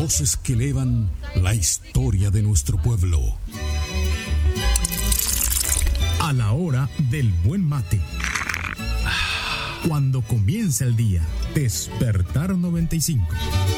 Voces que elevan la historia de nuestro pueblo. A la hora del buen mate. Cuando comienza el día, Despertar 95.